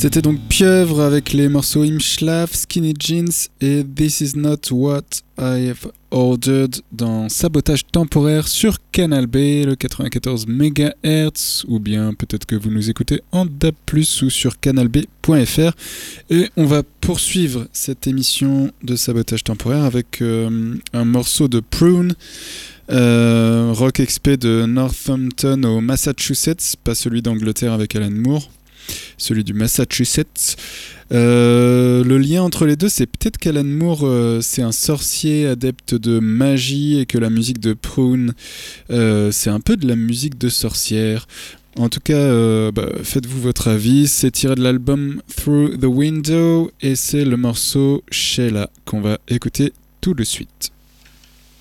C'était donc Pieuvre avec les morceaux Im Schlaf, Skinny Jeans et This Is Not What I've Ordered dans Sabotage Temporaire sur Canal B, le 94 MHz, ou bien peut-être que vous nous écoutez en DAB+, ou sur canalb.fr. Et on va poursuivre cette émission de Sabotage Temporaire avec un morceau de Prune, rock expé de Northampton au Massachusetts, pas celui d'Angleterre avec Alan Moore, celui du Massachusetts. Le lien entre les deux, c'est peut-être qu'Alan Moore, c'est un sorcier adepte de magie et que la musique de Prune, c'est un peu de la musique de sorcière. En tout cas, faites-vous votre avis. C'est tiré de l'album Through the Window et c'est le morceau Sheila qu'on va écouter tout de suite.